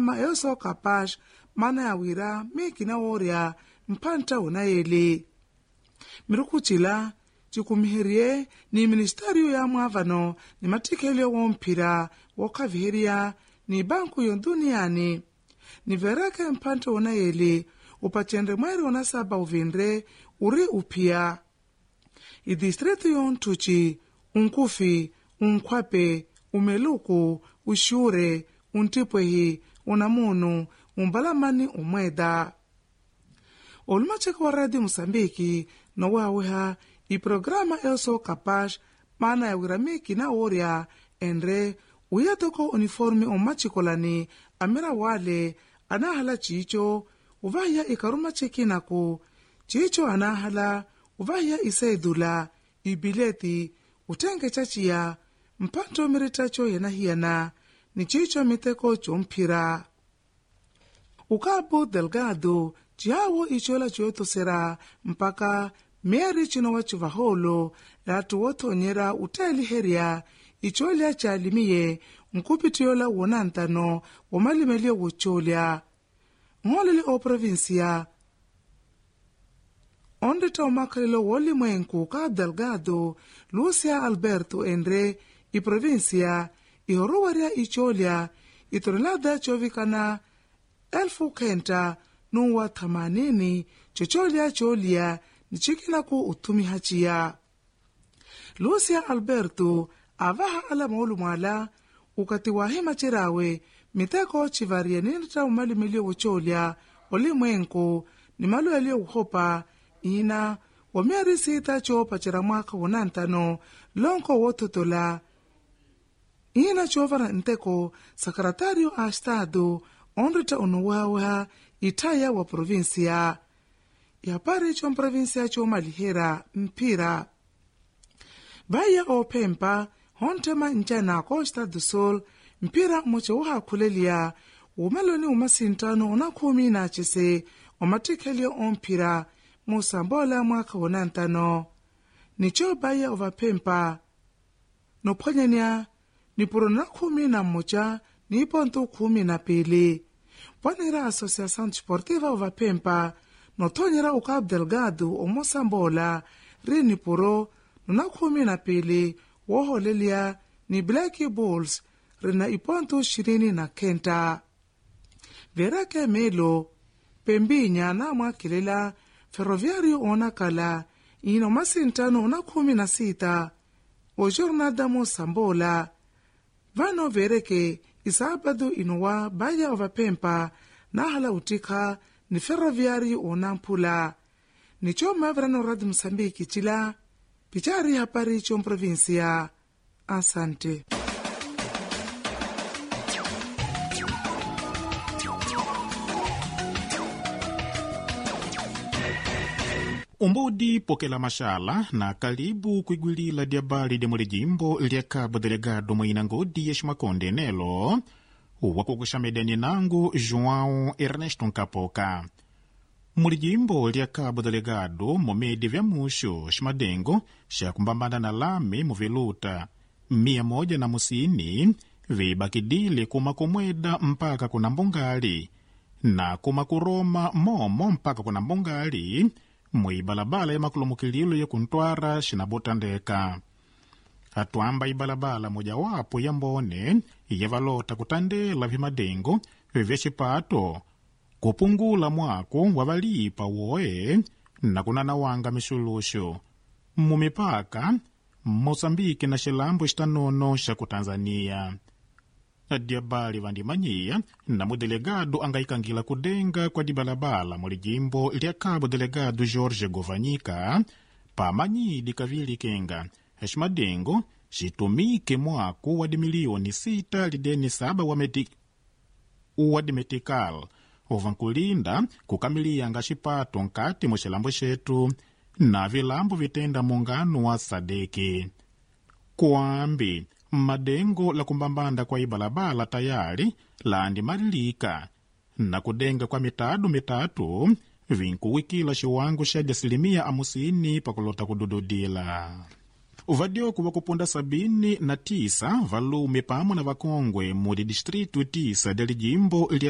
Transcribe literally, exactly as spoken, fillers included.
ma eso kapash mana ya wira mikina woria mpanta unayeli. Mirukuchila chikumiherie ni ministerio ya mwavano ni matikelio wompira wokaviheria ni banku yonduniani. Ni vereke mpanta unayeli upachendre mweri unasaba uvinre uri upia. Idistritu yontuchi, unkufi, unkwape, umeluku, ushure, untipwehi, unamunu, umbalamani umweda. Olumacheka wa Radio Mosambiki no waweha i programa Elso Kapash mana ya wiramiki na oria enre uyatoko uniforme umachikolani amira wale anahala chicho uvaya ikaruma chekinako chicho anahala uvaya isedula ibileti utenge chachia mpanto miritacho yenahiyana ni chicho miteko chompira. Ukabu Delgado chiawo ichola chioto sera mpaka meri chino wachuvaholo latu wotonyera uteli heria icholia chalimiye mkupitiola wonantano wamalimelio wucholia. Ngolele o provincia onde taumakalilo woli mwenku ka Delgado Lucia Alberto Endre i provincia ihoruwaria icholia itorelada chovikana elfu kenta nuwa tamanini chocholia cholia nichikila ku utumi hachia. Lucia Alberto avaha ala maulu mwala ukati wahima chirawe miteko chivaria ninita umali milio ucholia oli mwenku ni malu yalio uhopa ina wamiari sita chopa chira mwaka wanantano lonko wototola ina chovara nteko sakaratario a estado ondrita unuwawa itaya wa provincia yapari chom provincia choma lihera mpira vaya o Pempa hontema njana Costa do Sol mpira moche uha kulelia umeloni umasintano unakumi na chese umatikelio ompira musambola mwaka wanantano nicho baya ova Pempa no ponyania ni purona kumi na moja ni ponto kumi na pili. Panera Associação Desportiva ova Pempa no tonyera o Cabo Delgado o Mosambola rini puro na kumi na pili woholelia ni Black Bulls rina iponto shirini na kenta. Verake melo Pembinya na mwakilela Ferroviario onakala ino masintano na kumi na sita o Jornada Mosambola vano vereke isabado inuwa baya ova Pempa na hala utika ni Ferroviario onampula nicho mavrano Radio Mosambiki chila pichari hapari chom provincia. Asante. Umbudi pokela mashala na karibu kuigwilila diabali de mulijimbo lia Cabo Delgado mwina ngodi ya Shimakonde nelo wakukusha medeni nangu João Ernesto Nkapoka. Mulijimbo lia Cabo Delgado momedi vya musho shimadengo sha kumbambana na lame muviluta mia moja na musini vibakidile kumakumweda mpaka kuna mbongali na kumakuroma momo mpaka kuna mbongali mwibalabala ya makulumukililo ya kuntwara shinabotandeka. Hatuamba ibalabala moja wapo ya mbone ya valota kutandela vimadengo viveshipato kupungula mwako wavalipa woe na kunana wanga mishulusho mumipaka Mosambiki na shilambo shitanono sha kutanzania. Diabali vandimanyia na mudelegado angaikangila kudenga kwa dibalabala mulijimbo lia Cabo Delgado Jorge Govanyika pamanyidi kavili kenga heshmadengo shitumike mwako wadi milioni sita lideni saba wameti wadi metikal ovankulinda kukamilia nga shipato nkati mwishilambo shetu na vilambo vitenda mungano wa sadeki. Kuambi madengo la kumbambanda kwa ibalabala tayari la andimalilika na kudenga kwa mitadu mitatu vinkuwikila shiwangu shaja asilimia amusini pakulota kudududila. Uvadioku wakupunda sabini na tisa valume pamo na vakongwe mudi distritu tisa deli jimbo